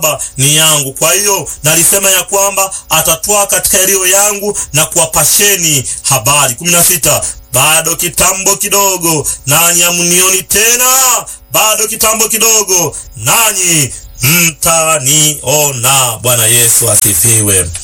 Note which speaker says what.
Speaker 1: ni yangu. Kwa hiyo nalisema ya kwamba atatwaa katika yaliyo yangu na kuwapasheni habari. 16, bado kitambo kidogo nanyi hamnioni tena, bado kitambo kidogo nanyi mtaniona. Bwana Yesu asifiwe.